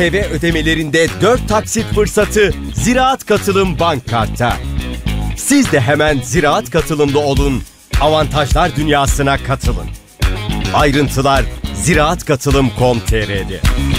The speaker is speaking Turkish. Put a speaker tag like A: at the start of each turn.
A: Ve ödemelerinde 4 taksit fırsatı Ziraat Katılım Bank Kart'ta. Siz de hemen Ziraat Katılım'da olun, avantajlar dünyasına katılın. Ayrıntılar ziraatkatılım.com.tr'de.